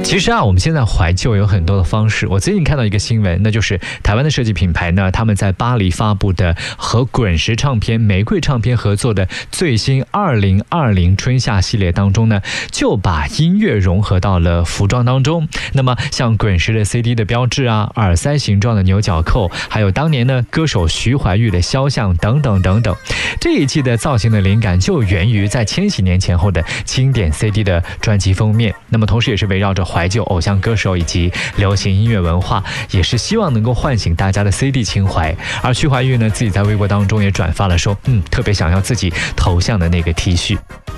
其实啊，我们现在怀旧有很多的方式。我最近看到一个新闻，那就是台湾的设计品牌呢，他们在巴黎发布的和滚石唱片、玫瑰唱片合作的最新2020春夏系列当中呢，就把音乐融合到了服装当中。那么像滚石的 CD 的标志啊，耳塞形状的牛角扣，还有当年呢歌手徐怀钰的肖像等等等等。这一季的造型的灵感就源于在千禧年前后的经典 CD 的专辑封面，那么同时也是围绕着怀旧偶像歌手以及流行音乐文化，也是希望能够唤醒大家的 CD 情怀。而徐怀钰呢，自己在微博当中也转发了说，特别想要自己头像的那个 T 恤。